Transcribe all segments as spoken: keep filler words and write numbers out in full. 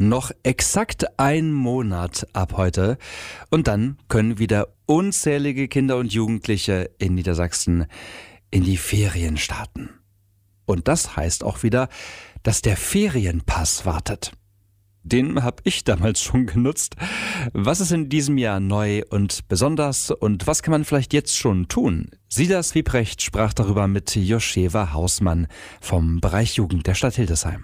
Noch exakt ein Monat ab heute und dann können wieder unzählige Kinder und Jugendliche in Niedersachsen in die Ferien starten. Und das heißt auch wieder, dass der Ferienpass wartet. Den habe ich damals schon genutzt. Was ist in diesem Jahr neu und besonders und was kann man vielleicht jetzt schon tun? Silas Wiebrecht sprach darüber mit Joscheva Hausmann vom Bereich Jugend der Stadt Hildesheim.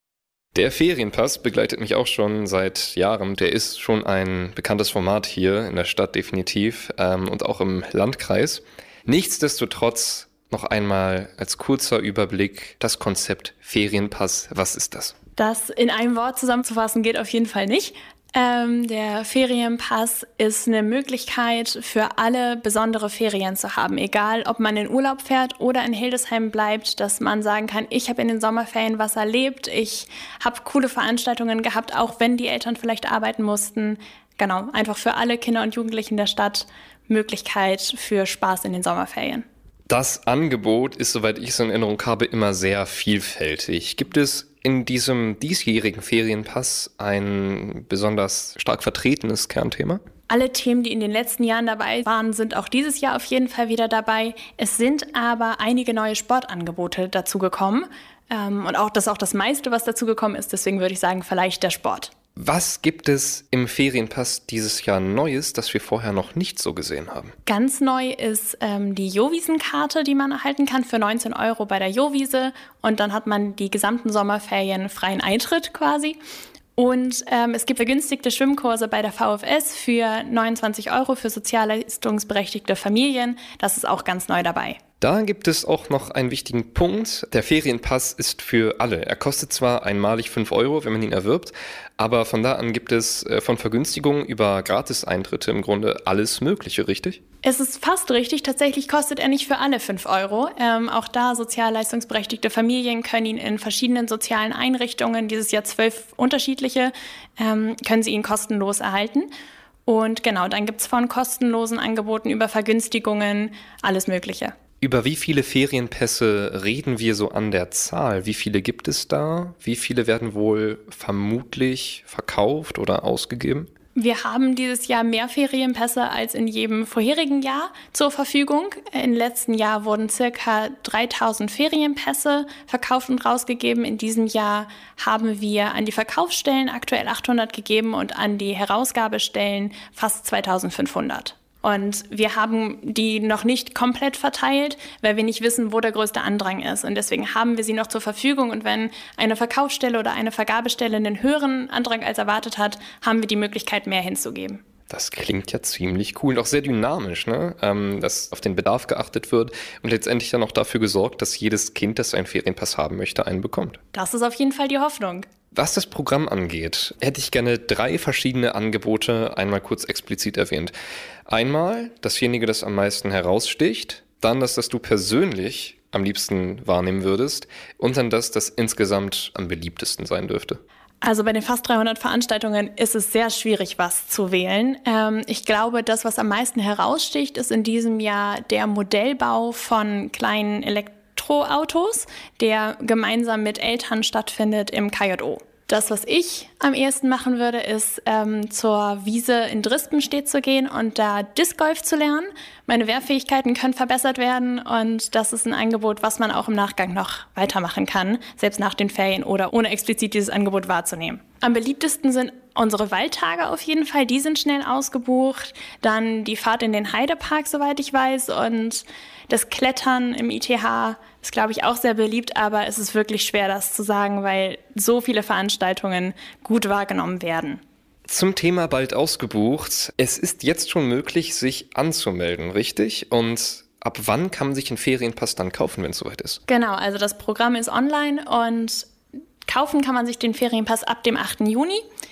Der Ferienpass begleitet mich auch schon seit Jahren. Der ist schon ein bekanntes Format hier in der Stadt definitiv ähm, und auch im Landkreis. Nichtsdestotrotz noch einmal als kurzer Überblick das Konzept Ferienpass. Was ist das? Das in einem Wort zusammenzufassen geht auf jeden Fall nicht. Ähm, der Ferienpass ist eine Möglichkeit für alle besondere Ferien zu haben, egal ob man in Urlaub fährt oder in Hildesheim bleibt, dass man sagen kann, ich habe in den Sommerferien was erlebt, ich habe coole Veranstaltungen gehabt, auch wenn die Eltern vielleicht arbeiten mussten. Genau, einfach für alle Kinder und Jugendlichen der Stadt Möglichkeit für Spaß in den Sommerferien. Das Angebot ist, soweit ich es in Erinnerung habe, immer sehr vielfältig. Gibt es in diesem diesjährigen Ferienpass ein besonders stark vertretenes Kernthema? Alle Themen, die in den letzten Jahren dabei waren, sind auch dieses Jahr auf jeden Fall wieder dabei. Es sind aber einige neue Sportangebote dazugekommen. Ähm, und auch das ist auch das meiste, was dazugekommen ist. Deswegen würde ich sagen, vielleicht der Sport. Was gibt es im Ferienpass dieses Jahr Neues, das wir vorher noch nicht so gesehen haben? Ganz neu ist ähm, die Jowiesen-Karte, die man erhalten kann für neunzehn Euro bei der Jowiese. Und dann hat man die gesamten Sommerferien freien Eintritt quasi. Und ähm, es gibt vergünstigte Schwimmkurse bei der V F S für neunundzwanzig Euro für sozialleistungsberechtigte Familien. Das ist auch ganz neu dabei. Da gibt es auch noch einen wichtigen Punkt. Der Ferienpass ist für alle. Er kostet zwar einmalig fünf Euro, wenn man ihn erwirbt, aber von da an gibt es von Vergünstigungen über Gratiseintritte im Grunde alles Mögliche, richtig? Es ist fast richtig. Tatsächlich kostet er nicht für alle fünf Euro. Ähm, auch da sozialleistungsberechtigte Familien können ihn in verschiedenen sozialen Einrichtungen, dieses Jahr zwölf unterschiedliche, ähm, können sie ihn kostenlos erhalten. Und genau, dann gibt es von kostenlosen Angeboten über Vergünstigungen alles Mögliche. Über wie viele Ferienpässe reden wir so an der Zahl? Wie viele gibt es da? Wie viele werden wohl vermutlich verkauft oder ausgegeben? Wir haben dieses Jahr mehr Ferienpässe als in jedem vorherigen Jahr zur Verfügung. Im letzten Jahr wurden circa dreitausend Ferienpässe verkauft und rausgegeben. In diesem Jahr haben wir an die Verkaufsstellen aktuell achthundert gegeben und an die Herausgabestellen fast zweitausendfünfhundert. Und wir haben die noch nicht komplett verteilt, weil wir nicht wissen, wo der größte Andrang ist. Und deswegen haben wir sie noch zur Verfügung. Und wenn eine Verkaufsstelle oder eine Vergabestelle einen höheren Andrang als erwartet hat, haben wir die Möglichkeit, mehr hinzugeben. Das klingt ja ziemlich cool und auch sehr dynamisch, ne? Ähm, dass auf den Bedarf geachtet wird und letztendlich dann auch dafür gesorgt, dass jedes Kind, das einen Ferienpass haben möchte, einen bekommt. Das ist auf jeden Fall die Hoffnung. Was das Programm angeht, hätte ich gerne drei verschiedene Angebote einmal kurz explizit erwähnt. Einmal dasjenige, das am meisten heraussticht, dann das, das du persönlich am liebsten wahrnehmen würdest und dann das, das insgesamt am beliebtesten sein dürfte. Also bei den fast dreihundert Veranstaltungen ist es sehr schwierig, was zu wählen. Ähm, ich glaube, das, was am meisten heraussticht, ist in diesem Jahr der Modellbau von kleinen Elektroautos, der gemeinsam mit Eltern stattfindet im K J O. Das, was ich am ehesten machen würde, ist ähm, zur Wiese in Drispenstedt zu gehen und da Disc Golf zu lernen. Meine Wehrfähigkeiten können verbessert werden und das ist ein Angebot, was man auch im Nachgang noch weitermachen kann, selbst nach den Ferien oder ohne explizit dieses Angebot wahrzunehmen. Am beliebtesten sind unsere Waldtage auf jeden Fall, die sind schnell ausgebucht. Dann die Fahrt in den Heidepark, soweit ich weiß, und das Klettern im I T H ist, glaube ich, auch sehr beliebt, aber es ist wirklich schwer, das zu sagen, weil so viele Veranstaltungen gut wahrgenommen werden. Zum Thema bald ausgebucht. Es ist jetzt schon möglich, sich anzumelden, richtig? Und ab wann kann man sich einen Ferienpass dann kaufen, wenn es soweit ist? Genau, also das Programm ist online und kaufen kann man sich den Ferienpass ab dem achten Juni.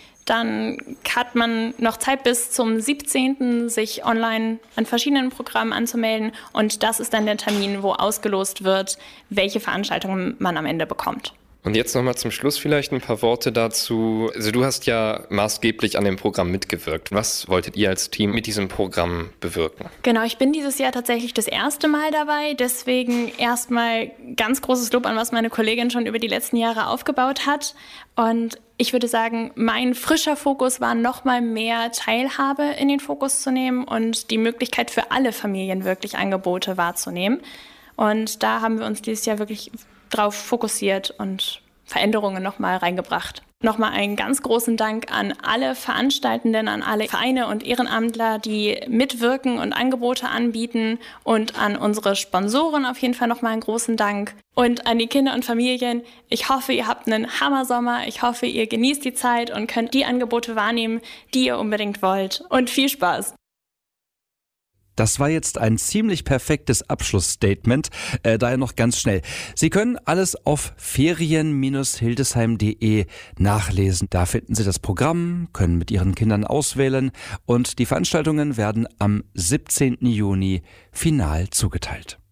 Dann hat man noch Zeit bis zum siebzehnten sich online an verschiedenen Programmen anzumelden. Und das ist dann der Termin, wo ausgelost wird, welche Veranstaltungen man am Ende bekommt. Und jetzt nochmal zum Schluss vielleicht ein paar Worte dazu. Also du hast ja maßgeblich an dem Programm mitgewirkt. Was wolltet ihr als Team mit diesem Programm bewirken? Genau, ich bin dieses Jahr tatsächlich das erste Mal dabei. Deswegen erstmal ganz großes Lob an was meine Kollegin schon über die letzten Jahre aufgebaut hat. Und ich würde sagen, mein frischer Fokus war, nochmal mehr Teilhabe in den Fokus zu nehmen und die Möglichkeit für alle Familien wirklich Angebote wahrzunehmen. Und da haben wir uns dieses Jahr wirklich drauf fokussiert und Veränderungen nochmal reingebracht. Nochmal einen ganz großen Dank an alle Veranstaltenden, an alle Vereine und Ehrenamtler, die mitwirken und Angebote anbieten, und an unsere Sponsoren auf jeden Fall nochmal einen großen Dank. Und an die Kinder und Familien, ich hoffe, ihr habt einen Hammersommer, ich hoffe, ihr genießt die Zeit und könnt die Angebote wahrnehmen, die ihr unbedingt wollt. Und viel Spaß! Das war jetzt ein ziemlich perfektes Abschlussstatement, äh, daher noch ganz schnell. Sie können alles auf ferien Bindestrich hildesheim Punkt de nachlesen. Da finden Sie das Programm, können mit Ihren Kindern auswählen und die Veranstaltungen werden am siebzehnten Juni final zugeteilt.